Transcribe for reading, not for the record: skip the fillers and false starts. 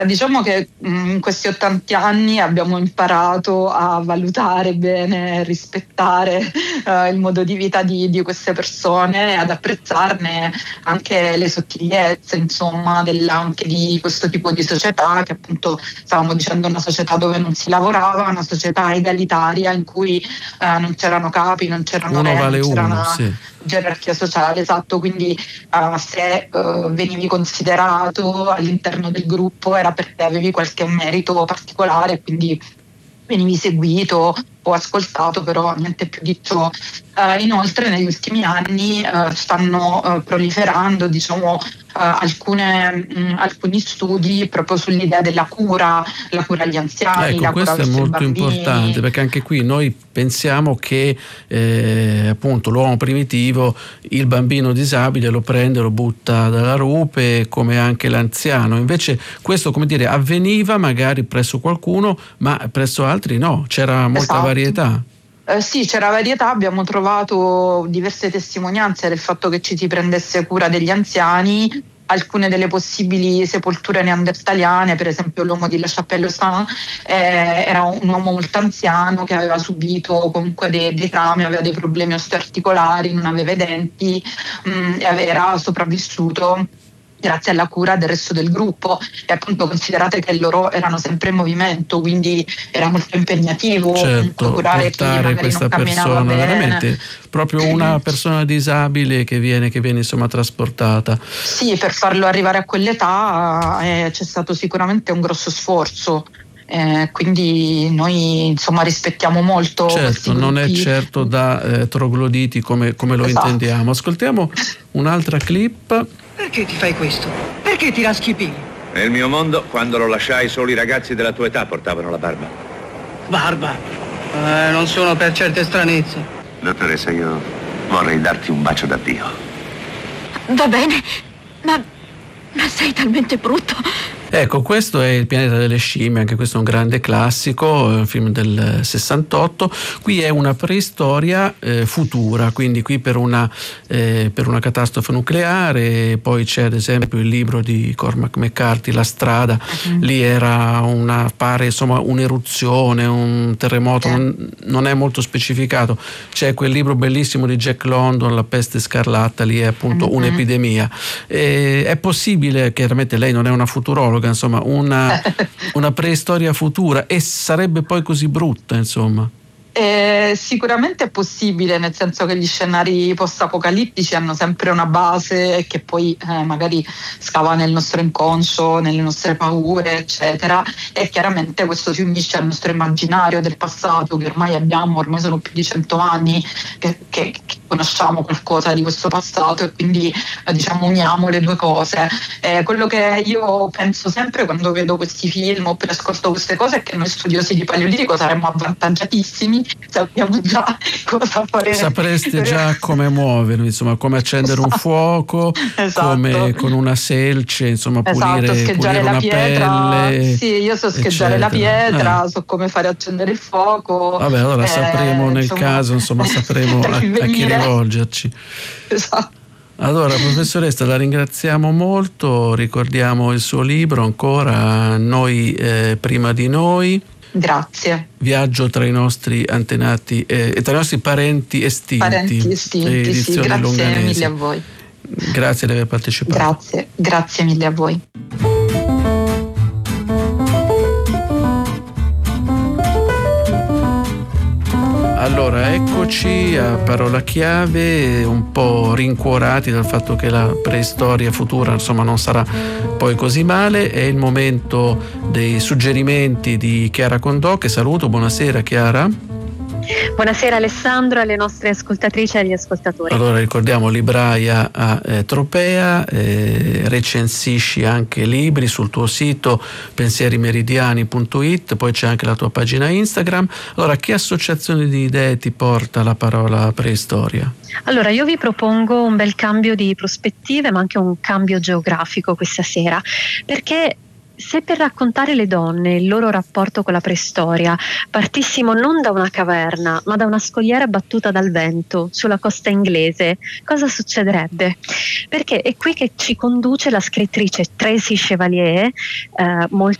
Diciamo che in questi 80 anni abbiamo imparato a valutare bene, rispettare il modo di vita di queste persone, ad apprezzarne anche le sottigliezze, insomma, anche di questo tipo di società, che appunto stavamo dicendo una società dove non si lavorava, una società egalitaria in cui non c'erano capi, non c'erano uno re, vale non c'era uno, una sì. gerarchia sociale, esatto, quindi se venivi considerato all'interno del gruppo era perché avevi qualche merito particolare, quindi venivi seguito o ascoltato, però niente più di ciò. Inoltre negli ultimi anni stanno proliferando, diciamo, alcuni studi proprio sull'idea della cura, la cura agli anziani, Ecco, la cura questo è verso i molto bambini. importante, perché anche qui noi pensiamo che appunto l'uomo primitivo, il bambino disabile lo prende, lo butta dalla rupe, come anche l'anziano. Invece questo, come dire, avveniva magari presso qualcuno, ma presso altri no, c'era molta Esatto. varietà. Sì, c'era varietà, abbiamo trovato diverse testimonianze del fatto che ci si prendesse cura degli anziani. Alcune delle possibili sepolture neandertaliane, per esempio l'uomo di La Chapelle-Saint, era un uomo molto anziano che aveva subito comunque dei traumi, aveva dei problemi osteoarticolari, non aveva i denti e era sopravvissuto grazie alla cura del resto del gruppo. E appunto considerate che loro erano sempre in movimento, quindi era molto impegnativo Certo, curare chi portare magari questa non camminava persona, bene. veramente proprio una persona disabile che viene insomma trasportata. Sì, per farlo arrivare a quell'età c'è stato sicuramente un grosso sforzo. Quindi noi insomma rispettiamo molto. Certo, non è certo da trogloditi come lo Esatto. intendiamo. Ascoltiamo un'altra clip. Perché ti fai questo? Perché ti raschi i peli? Nel mio mondo, quando lo lasciai, solo i ragazzi della tua età portavano la barba. Barba? Non sono per certe stranezze. Dottoressa, io vorrei darti un bacio d'addio. Va bene, ma sei talmente brutto. Ecco, questo è Il pianeta delle scimmie, anche questo è un grande classico, un film del 68. Qui è una preistoria futura, quindi qui per una catastrofe nucleare. Poi c'è ad esempio il libro di Cormac McCarthy, La strada, lì era pare insomma un'eruzione, un terremoto, non è molto specificato. C'è quel libro bellissimo di Jack London, La peste scarlatta, lì è appunto un'epidemia. È possibile, chiaramente lei non è una futurologa, insomma una preistoria futura, e sarebbe poi così brutta, insomma? Sicuramente è possibile, nel senso che gli scenari post-apocalittici hanno sempre una base che poi magari scava nel nostro inconscio, nelle nostre paure, eccetera, e chiaramente questo si unisce al nostro immaginario del passato che ormai sono più di 100 anni che conosciamo qualcosa di questo passato, e quindi diciamo uniamo le due cose. Quello che io penso sempre quando vedo questi film oppure ascolto queste cose è che noi studiosi di Paleolitico saremmo avvantaggiatissimi, sappiamo già cosa fare. Sapreste già come muovervi, insomma, come accendere un fuoco, come con una selce, insomma, pulire la una pietra. pelle. Sì, io so scheggiare la pietra, so come fare accendere il fuoco. Vabbè, allora sapremo nel caso, insomma, sapremo a chi rivolgerci. Esatto. Allora, professoressa, la ringraziamo molto, ricordiamo il suo libro ancora, Noi prima di noi. Grazie. Viaggio tra i nostri antenati tra i nostri parenti estinti. Sì, grazie mille a voi. Grazie di aver partecipato. Grazie mille a voi. Allora, eccoci a parola chiave, un po' rincuorati dal fatto che la preistoria futura insomma non sarà poi così male. È il momento dei suggerimenti di Chiara Condò, che saluto. Buonasera Chiara. Buonasera Alessandro, alle nostre ascoltatrici e agli ascoltatori. Allora, ricordiamo, libraia a Tropea, recensisci anche libri sul tuo sito pensierimeridiani.it, poi c'è anche la tua pagina Instagram. Allora, che associazione di idee ti porta la parola preistoria? Allora, io vi propongo un bel cambio di prospettive, ma anche un cambio geografico questa sera, perché se per raccontare le donne il loro rapporto con la preistoria partissimo non da una caverna, ma da una scogliera battuta dal vento sulla costa inglese, cosa succederebbe? Perché è qui che ci conduce la scrittrice Tracy Chevalier, molto